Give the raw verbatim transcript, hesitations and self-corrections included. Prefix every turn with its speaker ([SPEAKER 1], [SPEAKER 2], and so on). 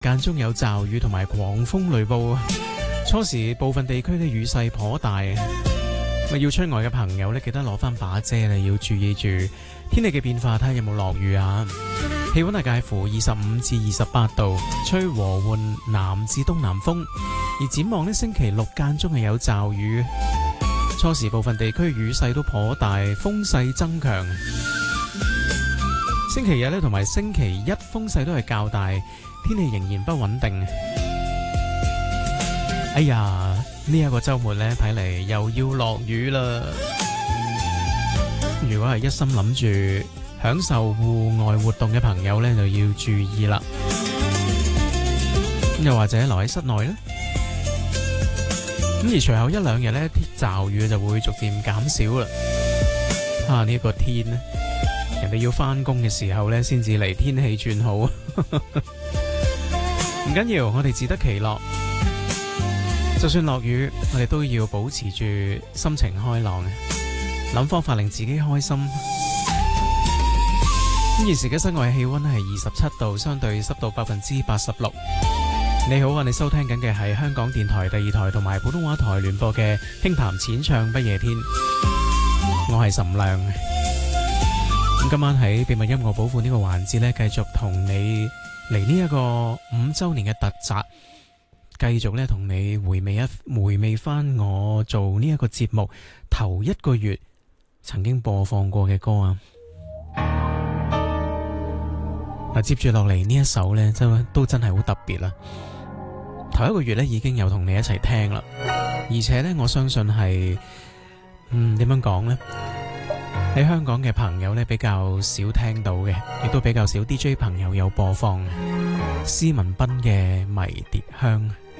[SPEAKER 1] 間中有驟雨同埋狂風雷暴，初時部分地區呢雨勢頗大，要出外嘅朋友呢，記得攞翻把遮啦，要注意住天氣嘅變化，睇下有冇落雨啊。氣溫係介乎二十五至二十八度，吹和緩南至東南風。而展望呢，星期六間中係有驟雨，初時部分地區雨勢都頗大，風勢增強。星期日呢，同埋星期一風勢都係較大，天氣仍然不穩定。哎呀，呢一個周末呢，睇嚟又要落雨啦。如果係一心諗住享受戶外活動嘅朋友呢，就要注意啦。又或者留喺室內呢。咁而隨後一兩日呢，驟雨就會逐漸減少啦。啊，呢個天呢，人哋要翻工嘅時候呢，先至嚟天氣轉好。唔緊要，我哋自得其樂。就算落雨，我哋都要保持住心情開朗，諗方法令自己開心。現時嘅室外氣溫係二十七度，相對濕度百分之八十六。你好啊，你收聽緊嘅係香港電台第二台同埋普通話台聯播嘅輕談淺唱不夜天。我係岑亮。咁今晚喺秘密音樂寶庫呢個環節呢，繼續同你嚟呢一個五周年嘅特輯。繼續咧同你回味一回味翻我做呢一個節目頭一個月曾經播放過嘅歌啊！嗱，接住落嚟呢一首呢，真都真係好特別啦！頭一個月呢已經有同你一齊聽啦，而且呢，我相信係嗯點樣講呢？喺香港嘅朋友呢，比較少聽到嘅，亦都比較少 D J 朋友有播放嘅施文彬嘅《迷迭香》。